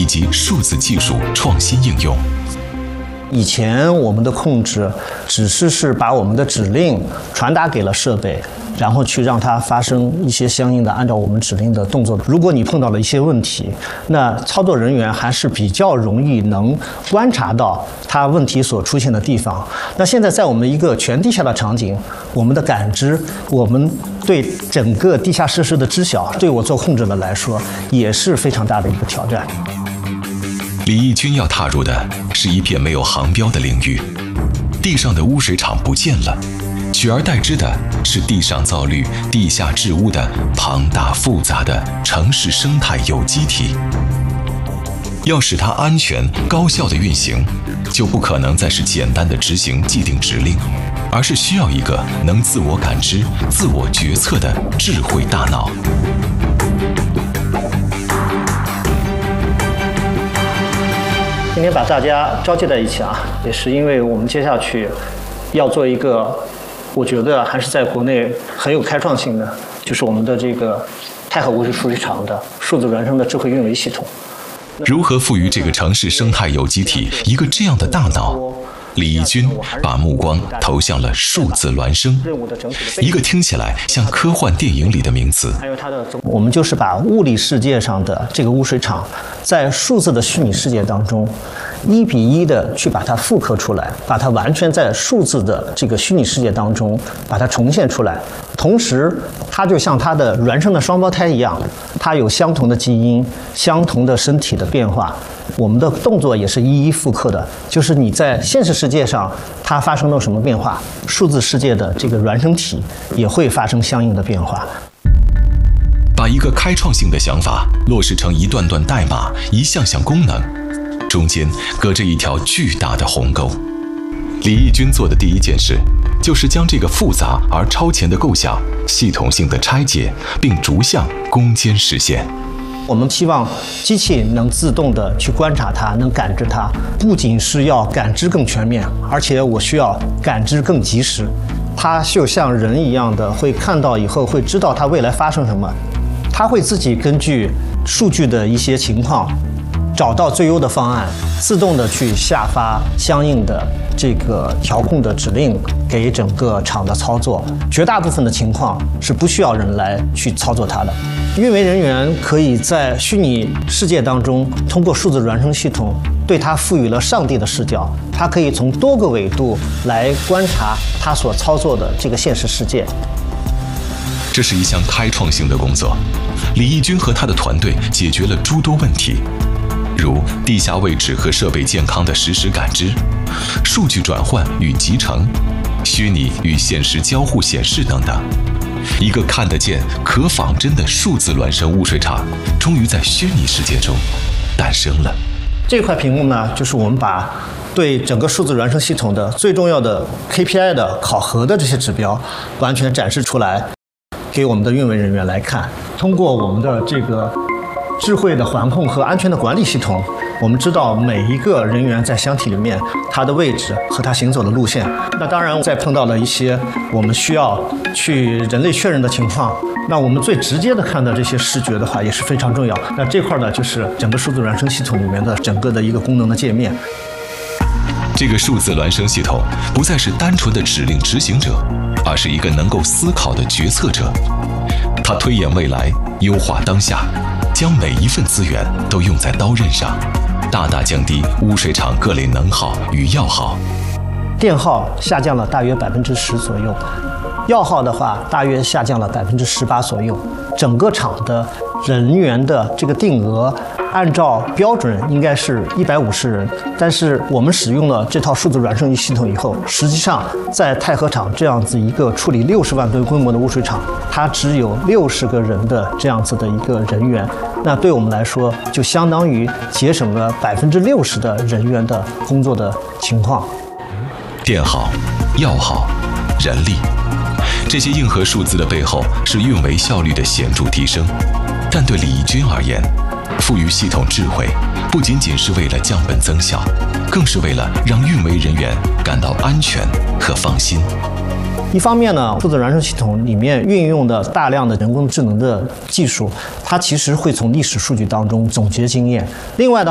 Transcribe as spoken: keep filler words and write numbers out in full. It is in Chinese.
以及数字技术创新应用。 以前我们的控制只是是把我们的指令传达给了设备，然后去让它发生一些相应的按照我们指令的动作。如果你碰到了一些问题，那操作人员还是比较容易能观察到它问题所出现的地方。那现在在我们一个全地下的场景，我们的感知，我们对整个地下设施的知晓，对我做控制的来说也是非常大的一个挑战。 李义军要踏入的是一片没有航标的领域，地上的污水厂不见了，取而代之的是地上造氯、地下治污的庞大复杂的城市生态有机体。要使它安全高效的运行，就不可能再是简单的执行既定指令，而是需要一个能自我感知、自我决策的智慧大脑。 今天把大家召集在一起啊，也是因为我们接下去要做一个，我觉得还是在国内很有开创性的，就是我们的这个太和污水处理厂的数字孪生的智慧运维系统。 如何赋予这个城市生态有机体一个这样的大脑？李义军把目光投向了数字孪生，一个听起来像科幻电影里的名词。 我们就是把物理世界上的这个污水厂，在数字的虚拟世界当中，一比一的去把它复刻出来，把它完全在数字的这个虚拟世界当中把它重现出来。同时，它就像它的孪生的双胞胎一样，它有相同的基因、相同的身体的变化。我们的动作也是一一复刻的，就是你在现实世界上它发生了什么变化，数字世界的这个孪生体也会发生相应的变化。 把一个开创性的想法落实成一段段代码、一项项功能，中间隔着一条巨大的鸿沟。李义军做的第一件事，就是将这个复杂而超前的构想系统性的拆解，并逐项攻坚实现。 我们希望机器能自动的去观察它，能感知它，不仅是要感知更全面，而且我需要感知更及时。它就像人一样的，会看到以后会知道它未来发生什么，它会自己根据数据的一些情况，找到最优的方案，自动的去下发相应的这个调控的指令给整个厂的操作。绝大部分的情况是不需要人来去操作它的。运维人员可以在虚拟世界当中，通过数字孪生系统对它赋予了上帝的视角，它可以从多个维度来观察它所操作的这个现实世界。 这是一项开创性的工作，李义军和他的团队解决了诸多问题，如地下位置和设备健康的实时感知、数据转换与集成、虚拟与现实交互显示等等。一个看得见、可仿真的数字孪生污水厂，终于在虚拟世界中诞生了。 这块屏幕呢，就是我们把对整个数字孪生系统的最重要的 K P I 的考核的这些指标，完全展示出来，给我们的运维人员来看。通过我们的这个智慧的环控和安全的管理系统，我们知道每一个人员在箱体里面他的位置和他行走的路线。那当然，在碰到了一些我们需要去人类确认的情况，那我们最直接的看到这些视觉的话也是非常重要。那这块呢，就是整个数字孪生系统里面的整个的一个功能的界面。 这个数字孪生系统不再是单纯的指令执行者，而是一个能够思考的决策者。它推演未来，优化当下，将每一份资源都用在刀刃上，大大降低污水厂各类能耗与药耗。 电耗下降了大约百分之十左右，药耗的话大约下降了百分之十八左右。整个厂的人员的这个定额，按照标准应该是一百五十人，但是我们使用了这套数字孪生系统以后，实际上在太和厂这样子一个处理六十万吨规模的污水厂，它只有六十个人的这样子的一个人员。那对我们来说，就相当于节省了百分之六十的人员的工作的情况。 电耗、药耗、人力，这些硬核数字的背后是运维效率的显著提升。但对李义军而言，赋予系统智慧，不仅仅是为了降本增效，更是为了让运维人员感到安全和放心。 一方面呢，数字孪生系统里面运用的大量的人工智能的技术，它其实会从历史数据当中总结经验。另外的